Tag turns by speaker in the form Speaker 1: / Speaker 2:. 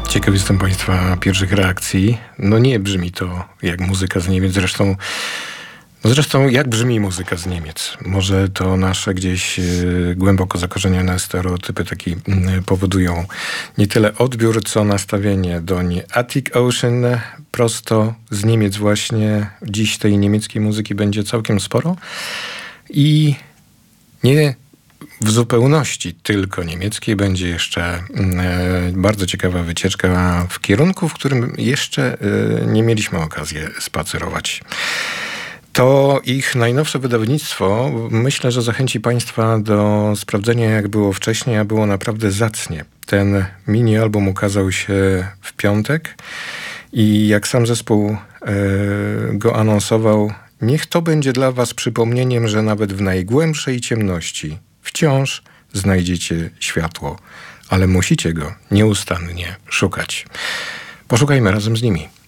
Speaker 1: Ciekaw jestem Państwa pierwszych reakcji. No nie brzmi to jak muzyka z Niemiec. Zresztą jak brzmi muzyka z Niemiec? Może to nasze gdzieś głęboko zakorzenione stereotypy taki powodują nie tyle odbiór, co nastawienie doń. Attic Ocean prosto z Niemiec właśnie. Dziś tej niemieckiej muzyki będzie całkiem sporo. I nie w zupełności tylko niemieckiej będzie jeszcze bardzo ciekawa wycieczka w kierunku, w którym jeszcze nie mieliśmy okazji spacerować. To ich najnowsze wydawnictwo, myślę, że zachęci Państwa do sprawdzenia, jak było wcześniej, a było naprawdę zacnie. Ten mini-album ukazał się w piątek i jak sam zespół go anonsował, niech to będzie dla Was przypomnieniem, że nawet w najgłębszej ciemności wciąż znajdziecie światło, ale musicie go nieustannie szukać. Poszukajmy razem z nimi.